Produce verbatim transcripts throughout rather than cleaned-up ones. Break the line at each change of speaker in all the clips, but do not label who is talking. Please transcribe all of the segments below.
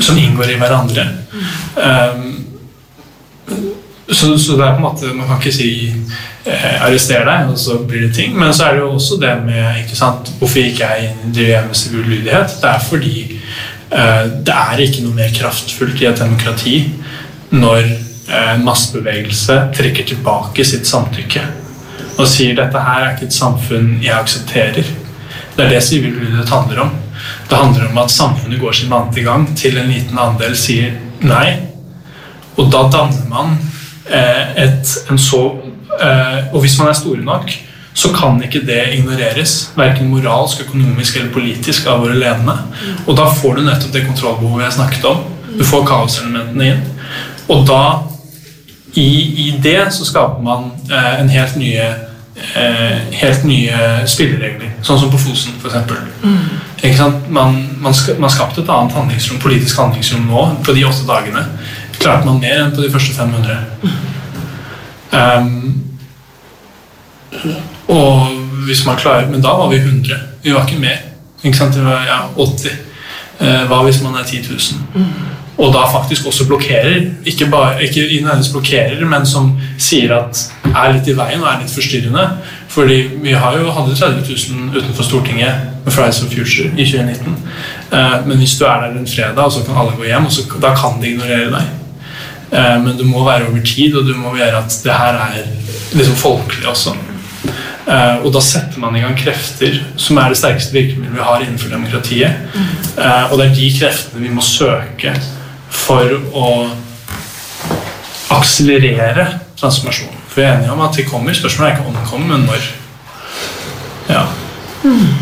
som inngår i hverandre. Um, så, så det er på en måte, man kan ikke si eh, arrester deg, og så blir det ting, men så er det jo også det med, ikke sant, hvorfor ikke jeg driver med sivil lydighet. Det er fordi eh, det er ikke noe mer kraftfullt i et demokrati når eh, massebevegelse trekker tilbake sitt samtykke og sier dette her er ikke et samfunn jeg aksepterer. Det er det sivil lydighet handler om. Det handler om at samfunnet går sin vante gang til en liten andel sier nei, og da danner man eh, et, en så eh, og hvis man er store nok så kan ikke det ignoreres hverken moralsk, økonomisk eller politisk av våre ledende, og da får du nettopp det kontrollbehovet jeg snakket om. Du får kaoselementene inn, og da i, i det så skaper man eh, en helt nye eh, helt nye spilleregler, sånn som på Fosen for eksempel. Mm. Ikke sant? Man, man, ska, man skapte et annet handlingsrom, politisk handlingsrom nå på de åtte dagene. Klarte man mer enn på de første fem hundre. Um, og hvis man klarer, men da var vi hundre. Vi var ikke mer. Ikke sant? Det var ja, åtti. Uh, hva hvis man er ti tusen? Mm. Og da faktisk også blokkerer, ikke, bare, ikke innenlands blokkerer, men som sier at er litt i veien og er litt forstyrrende. Fordi vi har jo hadde tretti tusen utenfor Stortinget med Fridays for Future i tjue nitten. Uh, men hvis du er der en fredag, og så kan alle gå hjem, og så, da kan de ignorere deg. Uh, men du må være over tid, og du må være at det her er liksom folkelig også. Uh, og da setter man i gang krefter som er det sterkeste virkemidlet vi har innenfor demokratiet. Uh, og det er de kreftene vi må søke for å akselerere transformasjonen. For vi er enige om at det kommer. Spørsmålet er ikke om det kommer, men når. Ja.
Mm.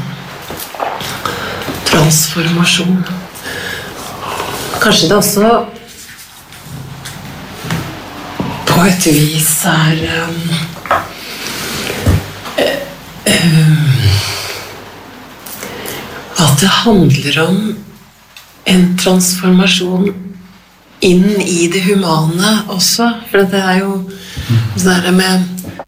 Transformasjon. Kanskje det også på et vis er um, um, at det handler om en transformasjon inn i det humane også, for det er jo det der med